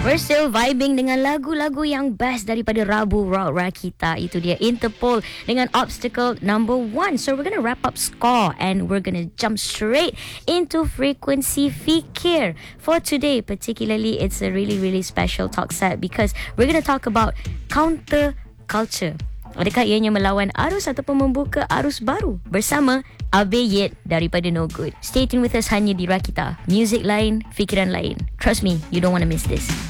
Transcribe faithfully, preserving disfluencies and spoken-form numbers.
We're still vibing dengan lagu-lagu yang best daripada Rabu Rock Rakita. Itu dia Interpol dengan Obstacle number one. So we're gonna wrap up score and we're gonna jump straight into Frequency Fikir. For today particularly, it's a really really special talk set because we're gonna talk about counter culture. Adakah ianya melawan arus ataupun membuka arus baru? Bersama Abe Yet daripada No Good. Stay tuned with us hanya di Rakita. Music lain, fikiran lain. Trust me, you don't want to miss this.